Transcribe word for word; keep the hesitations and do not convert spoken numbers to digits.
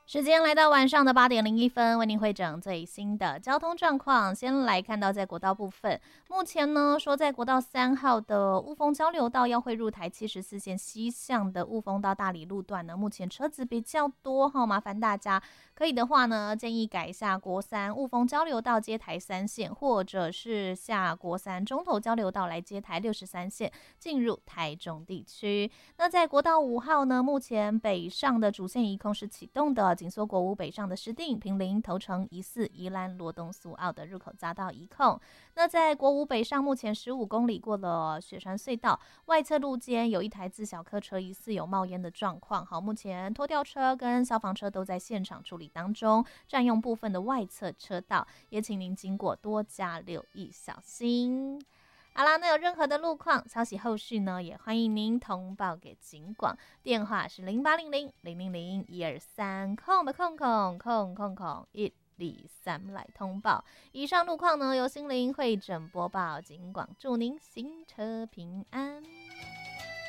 时间来到晚上的八点零一分，为您汇整最新的交通状况。先来看到在国道部分，目前呢说在国道三号的雾峰交流道要汇入台七十四线西向的雾峰到大理路段呢，目前车子比较多哈，麻烦大家可以的话呢，建议改下国三雾峰交流道接台三线，或者是下国三中投交流道来接台六十三线，进入台中地区。那在国道五号呢，目前北上的主线移控是启动的。紧缩国五北上的石碇、坪林、头城、宜四、宜兰、罗东、苏澳的入口匝道移控。那在国五北上，目前十五公里过了雪山隧道外侧路肩有一台自小客车疑似有冒烟的状况。好，目前拖吊车跟消防车都在现场处理当中，占用部分的外侧车道，也请您经过多加留意小心。好啦，那有任何的路况消息，后续呢也欢迎您通报给警广，电话是零八零零零零零一二三空的空空空空空一二三来通报。以上路况呢由心灵会诊播报，警广祝您行车平安。